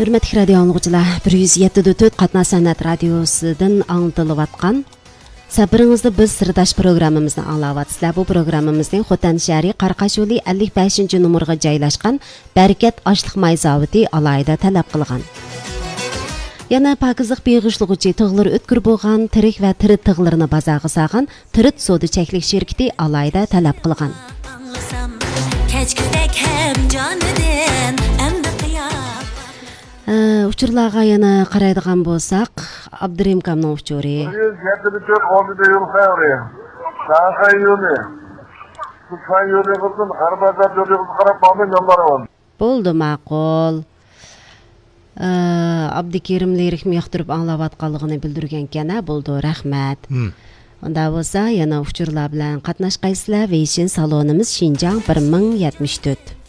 Hürmetli radio anlıqçılar, 107.4 Qatnaş Sanat Radiosu'dan anlatılıb atqan Sabırınızda biz sırdaş programımızı anlavatısızlar. Bu programımızın Xotan şəhəri Qarqaşuli 55. numurğa joylashgan Bərəkət Aşlıq May zavodi alayda talab qılğan. Yana pakizlik beg'ishlig'uchi tığları ötkür bo'lgan tirik va tirit tığlarını bazağı sağan tirit soda çəklik şirketi alayda talab qılğan. Uçurlarga yana qaraydigan bo'lsak, Abdurim kamning uchuri. Bo'ldi, ma'qul. Abdukerim lirik yoqtirib anglavatganligini bildirgan ekan, bo'ldi, rahmat. Unda bo'lsa, yana uçurlar bilan qatnashqaysizlar. Vision salonimiz Xinjiang 1074.